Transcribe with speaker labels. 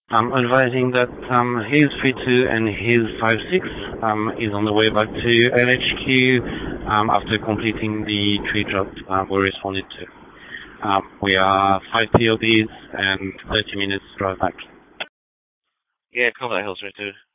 Speaker 1: I'm advising that his 3-2 and his 5-6 is on the way back to LHQ after completing the 3 job we responded to. We are 5 POBs and 30 minutes drive back.
Speaker 2: Yeah, cover that Hills 3-2.